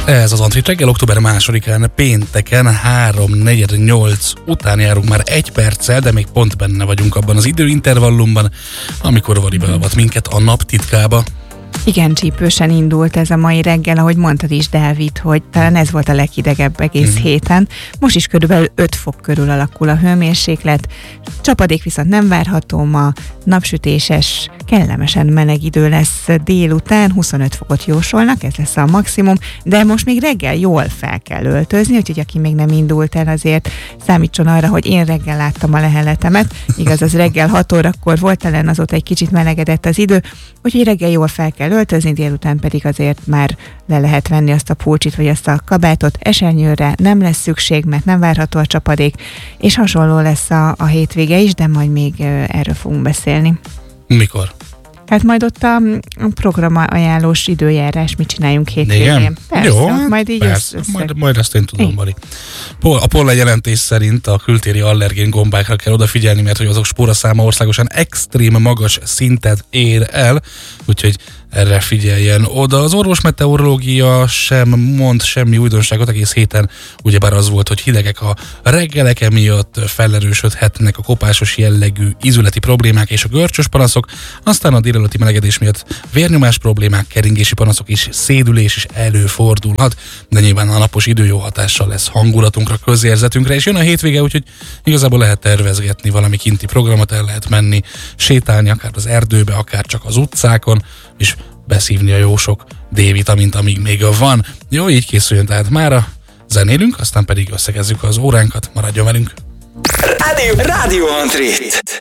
Ez az Antrit reggel, október 2-án, pénteken 3:48 után járunk már 1 perccel, de még pont benne vagyunk abban az időintervallumban, amikor Vari beavat minket a nap titkába. Igen, csípősen indult ez a mai reggel, ahogy mondtad is, Dávid, hogy talán ez volt a leghidegebb egész héten. Most is körülbelül 5 fok körül alakul a hőmérséklet. Csapadék viszont nem várható ma, napsütéses, kellemesen meleg idő lesz délután, 25 fokot jósolnak, ez lesz a maximum, de most még reggel jól fel kell öltözni, úgyhogy aki még nem indult el, azért számítson arra, hogy én reggel láttam a leheletemet, igaz, az reggel 6 órakor volt, talán azóta egy kicsit melegedett az idő, úgyhogy reggel jól fel kell öltözni, délután pedig azért már le lehet venni azt a pulcsit, vagy azt a kabátot, esernyőre nem lesz szükség, mert nem várható a csapadék, és hasonló lesz a hétvége is, de majd még erről fogunk beszélni. Mikor? Hát majd ott a programajánlós időjárás, mit csináljunk hétvégén. Igen? Persze, Jó, majd így persze. Majd azt én tudom, Mari. A Polla jelentés szerint a kültéri allergén gombákra kell odafigyelni, mert hogy azok spóraszáma országosan extrém magas szintet ér el, úgyhogy erre figyeljen oda. Az orvosmeteorológia sem mond semmi újdonságot egész héten, ugyebár az volt, hogy hidegek a reggelek, emiatt felerősödhetnek a kopásos jellegű ízületi problémák és a görcsös panaszok, aztán a délelőtti melegedés miatt vérnyomás problémák, keringési panaszok és szédülés is előfordulhat, de nyilván a napos idő jó hatással lesz hangulatunkra, közérzetünkre, és jön a hétvége, úgyhogy igazából lehet tervezgetni valami kinti programot, el lehet menni, sétálni akár az erdőbe, akár csak az utcákon, és beszívni a jó sok D-vitamint, amíg még van. Jó, így készüljön tehát mára, zenélünk, aztán pedig összegezzük az óránkat, maradjon velünk. Rádió Antrit.